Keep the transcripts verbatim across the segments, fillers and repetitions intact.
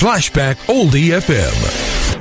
Flashback Oldie F M.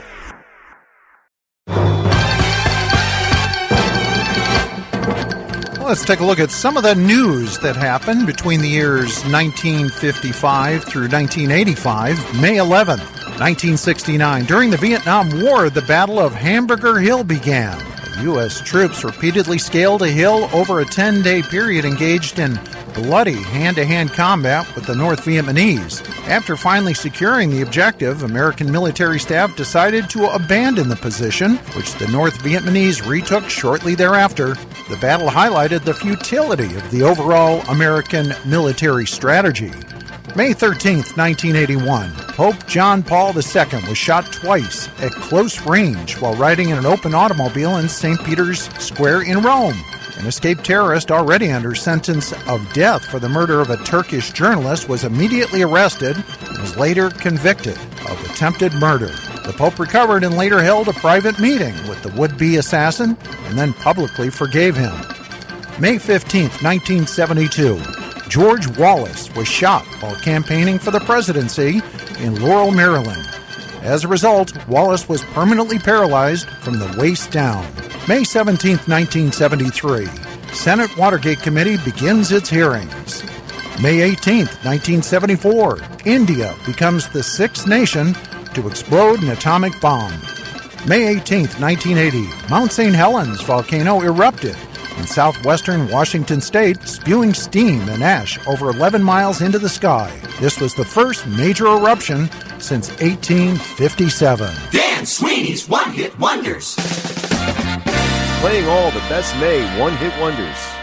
Let's take a look at some of the news that happened between the years nineteen fifty-five through nineteen eighty-five. May eleventh, nineteen sixty-nine. During the Vietnam War, the Battle of Hamburger Hill began. U S troops repeatedly scaled a hill over a ten-day period, engaged in bloody hand-to-hand combat with the North Vietnamese. After finally securing the objective, American military staff decided to abandon the position, which the North Vietnamese retook shortly thereafter. The battle highlighted the futility of the overall American military strategy. May thirteenth, nineteen eighty-one, Pope John Paul the Second was shot twice at close range while riding in an open automobile in Saint Peter's Square in Rome. An escaped terrorist already under sentence of death for the murder of a Turkish journalist was immediately arrested and was later convicted of attempted murder. The Pope recovered and later held a private meeting with the would-be assassin and then publicly forgave him. May fifteenth, nineteen seventy-two, George Wallace was shot while campaigning for the presidency in Laurel, Maryland. As a result, Wallace was permanently paralyzed from the waist down. May seventeenth, nineteen seventy-three, Senate Watergate Committee begins its hearings. May eighteenth, nineteen seventy-four, India becomes the sixth nation to explode an atomic bomb. May eighteenth, nineteen eighty, Mount Saint Helens volcano erupted in southwestern Washington state, spewing steam and ash over eleven miles into the sky. This was the first major eruption since eighteen fifty-seven. Dan Sweeney's One Hit Wonders. Playing all the best May one-hit wonders.